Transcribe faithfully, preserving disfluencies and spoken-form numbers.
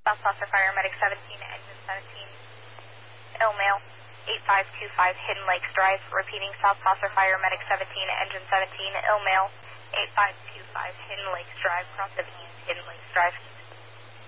South Placer Fire Medic seventeen, Engine seventeen, ill male, eight five two five Hidden Lakes Drive. Repeating, South Placer Fire Medic seventeen, Engine seventeen, ill male, eight five two five Hidden Lakes Drive, cross of East Hidden Lakes Drive.